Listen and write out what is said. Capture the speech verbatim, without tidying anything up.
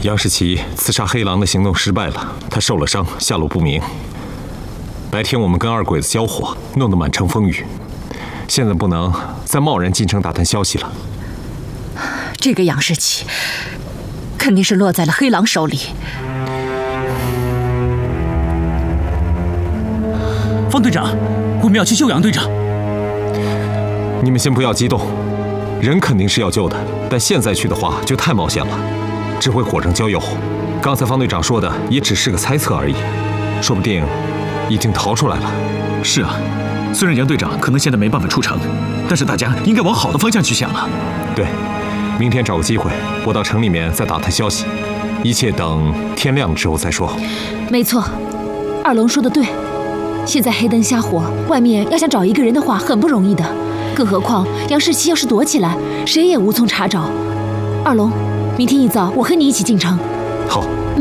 杨世奇刺杀黑狼的行动失败了，他受了伤，下落不明。白天我们跟二鬼子交火，弄得满城风雨，现在不能再贸然进城打探消息了。 这个杨世奇，肯定是落在了黑狼手里。 方队长，我们要去救杨队长。 你们先不要激动，人肯定是要救的，但现在去的话就太冒险了，只会火上浇油。刚才方队长说的也只是个猜测而已，说不定已经逃出来了。 是啊，虽然杨队长可能现在没办法出城，但是大家应该往好的方向去想啊。 对，明天找个机会，我到城里面再打探消息，一切等天亮之后再说。 没错，二龙说的对，现在黑灯瞎火，外面要想找一个人的话很不容易的，更何况杨世奇要是躲起来，谁也无从查找。二龙，明天一早我和你一起进城。 好。